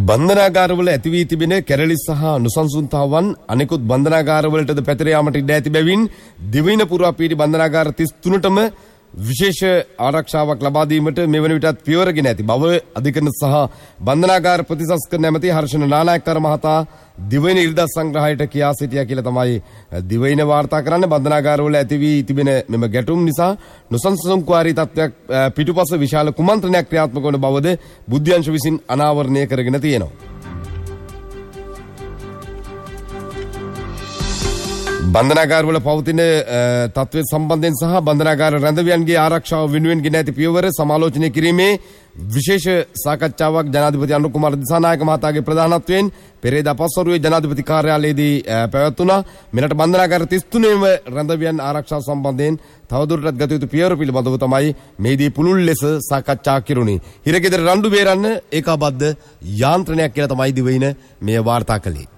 බන්ධනාගාරවල ඇති වී තිබෙන කැරලි සහ නුසන්සුන්තාවන් අනෙකුත් බන්ධනාගාරවලටද පැතිර යාමට ඉඩ ඇති බැවින් දිවයින පුරා පිහිටි බන්ධනාගාර 33ටම විශේෂ ආරක්ෂාවක් ලබා දීමට මෙවන විටත් පියවරගෙන ඇති බව අධිකරණ සහ බන්ධනාගාර ප්‍රතිසංස්කරණ නැමැති හර්ෂණ නානායක්කර මහතා දිවයින ඉරිදා සංග්‍රහයට කියා සිටියා කියලා තමයි දිවයින වාර්තා කරන්නේ. බන්ධනාගාරවල ඇති වී තිබෙන මෙම ගැටුම් නිසා නුසන්සුන්කාරී තත්ත්වයක් පිටුපස විශාල කුමන්ත්‍රණයක් ක්‍රියාත්මක වන බවද බුද්ධ්‍යංශ විසින් අනාවරණය කරගෙන තියෙනවා. බන්ධනාගාරවල පවතින තත්ත්වය සම්බන්ධයෙන් සහ බන්ධනාගාර රැඳවියන්ගේ ආරක්ෂාව වෙනුවෙන් ගෙන ඇති පියවර සමාලෝචනය කිරීමේ විශේෂ සාකච්ඡාවක් ජනාධිපති අනුර කුමාර දිසානායක මහතාගේ ප්‍රධානත්වයෙන් පෙරේදා පස්වරුවේ ජනාධිපති කාර්යාලයේදී පැවැත්වුණා. මෙරට බන්ධනාගාර 33ම රැඳවියන් ආරක්ෂාව සම්බන්ධයෙන් තවදුරටත් ගත යුතු පියවර පිළිබඳව තමයි මේදී පුළුල් ලෙස සාකච්ඡා කෙරුණේ. හිරගෙදර රණ්ඩු බේරන්න ඒකාබද්ධ යාන්ත්‍රණයක් කියලා තමයි දිවයින මෙය වාර්තා කළේ.